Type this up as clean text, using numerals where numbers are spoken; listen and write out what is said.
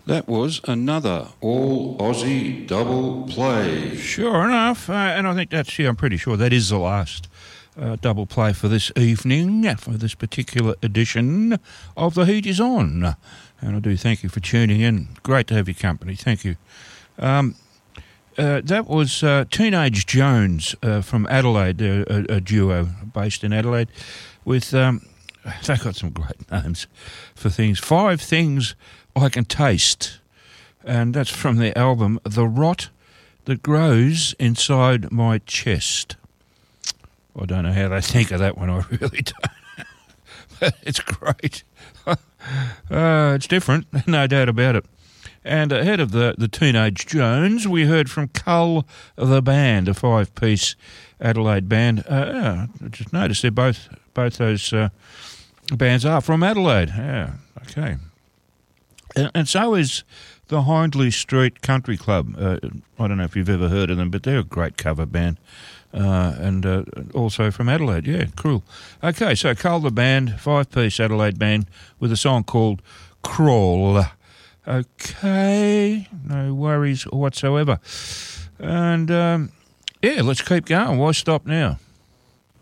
That was another all Aussie double play. Sure enough, and I think that's, I'm pretty sure that is the last double play for this evening, for this particular edition of The Heat Is On. And I do thank you for tuning in. Great to have your company. Thank you. That was Teenage Jones from Adelaide, a duo based in Adelaide, with, they've got some great names for things. 5 Things I Can Taste, and that's from their album The Rot That Grows Inside My Chest. I don't know how they think of that one, I really don't. But it's great. It's different, no doubt about it. And ahead of the Teenage Jones, we heard from Cull the Band, a 5-piece Adelaide band. I just noticed they're both those bands are from Adelaide. Yeah, okay. And so is the Hindley Street Country Club. I don't know if you've ever heard of them, but they're a great cover band. And also from Adelaide. Yeah, cool. Okay, so Cull the Band, 5-piece Adelaide band with a song called Crawl. Okay, no worries whatsoever. And, let's keep going. Why stop now?